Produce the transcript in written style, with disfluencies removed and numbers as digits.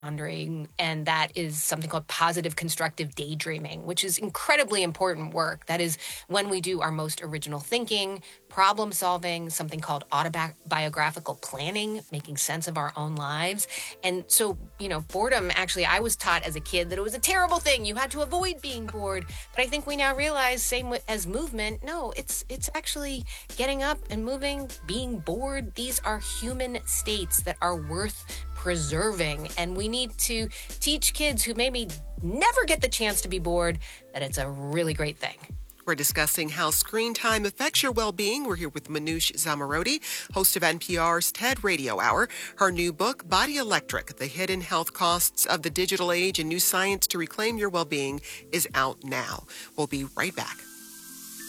pondering, and that is something called positive constructive daydreaming, which is incredibly important work. That is when we do our most original thinking, problem solving, something called autobiographical planning, making sense of our own lives. And so, boredom, actually, I was taught as a kid that it was a terrible thing. You had to avoid being bored. But I think we now realize, as movement, no, it's actually getting up and moving, being bored. These are human states that are worth preserving. And we need to teach kids who maybe never get the chance to be bored that it's a really great thing. We're discussing how screen time affects your well-being. We're here with Manoush Zomorodi, host of NPR's TED Radio Hour. Her new book, Body Electric, The Hidden Health Costs of the Digital Age and New Science to Reclaim Your Well-Being, is out now. We'll be right back.